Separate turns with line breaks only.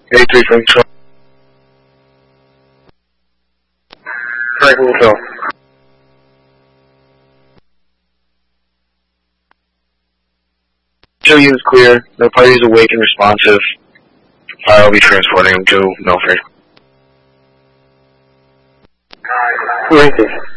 83 from control. Right, control. Show units clear. No parties awake and responsive. I will be transporting them to Milford.
Right.